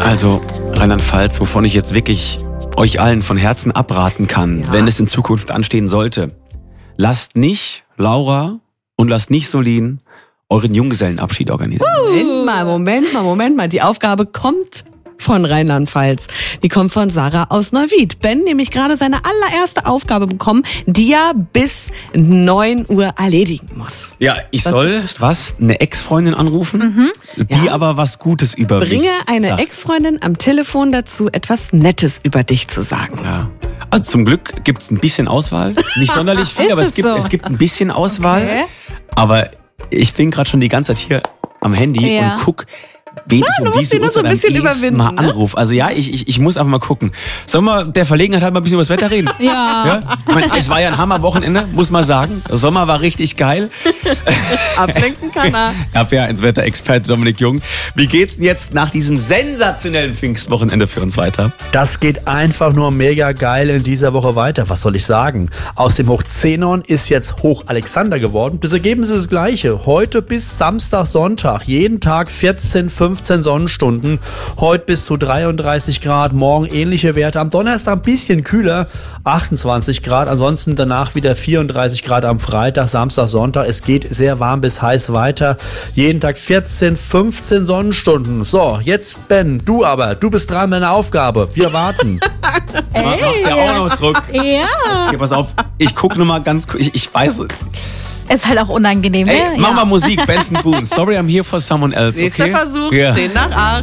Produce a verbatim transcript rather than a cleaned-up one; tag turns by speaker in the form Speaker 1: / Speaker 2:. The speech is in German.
Speaker 1: Also Rheinland-Pfalz, wovon ich jetzt wirklich euch allen von Herzen abraten kann, ja. wenn es in Zukunft anstehen sollte. Lasst nicht Laura und lasst nicht Solin euren Junggesellenabschied organisieren.
Speaker 2: Moment mal, Moment mal, Moment mal. Die Aufgabe kommt von Rheinland-Pfalz. Die kommt von Sarah aus Neuwied. Ben nämlich gerade seine allererste Aufgabe bekommen, die er bis neun Uhr erledigen muss.
Speaker 1: Ja, ich was soll was? Eine Ex-Freundin anrufen, mhm. die ja. aber was Gutes über mich
Speaker 2: Bringe eine
Speaker 1: sagt.
Speaker 2: Ex-Freundin am Telefon dazu, etwas Nettes über dich zu sagen.
Speaker 1: Ja. Also zum Glück gibt's ein bisschen Auswahl. Nicht sonderlich viel, aber es gibt, so? es gibt ein bisschen Auswahl. Okay. Aber ich bin gerade schon die ganze Zeit hier am Handy ja. und guck, wen ich um diese Uhrzeit am ehesten mal anrufe. Also ja, ich, ich, ich muss einfach mal gucken. Sollen wir der Verlegenheit halt mal ein bisschen über das Wetter reden?
Speaker 2: Ja.
Speaker 1: ja? Ich meine, es war ja ein Hammerwochenende, muss man sagen. Der Sommer war richtig geil.
Speaker 2: Ablenken kann er.
Speaker 1: Ich habe ja als Wetterexperte Dominik Jung. Wie geht's denn jetzt nach diesem sensationellen Pfingstwochenende für uns weiter?
Speaker 3: Das geht einfach nur mega geil in dieser Woche weiter. Was soll ich sagen? Aus dem Hoch Zenon ist jetzt Hoch Alexander geworden. Das Ergebnis ist das gleiche. Heute bis Samstag, Sonntag. Jeden Tag vierzehn, fünfzehn Sonnenstunden. Heute bis zu dreiunddreißig Grad. Morgen ähnliche Werte. Am Donnerstag ein bisschen kühler. achtundzwanzig Grad. Ansonsten danach wieder vierunddreißig Grad am Freitag, Samstag, Sonntag. Es geht sehr warm bis heiß weiter. Jeden Tag vierzehn, fünfzehn Sonnenstunden. So, jetzt Ben, du aber. Du bist dran mit deiner Aufgabe. Wir warten.
Speaker 1: Ey, macht ja auch noch Druck.
Speaker 4: Ja.
Speaker 1: Okay, pass auf. Ich gucke nur mal ganz kurz. Ich, ich weiß.
Speaker 4: Ist halt auch unangenehm,
Speaker 1: Ey,
Speaker 4: ne?
Speaker 1: mach
Speaker 4: ja.
Speaker 1: mal Musik, Benson Boone. Sorry, I'm here for someone else, okay?
Speaker 2: Nächster Versuch,
Speaker 1: ja.
Speaker 2: zehn nach acht.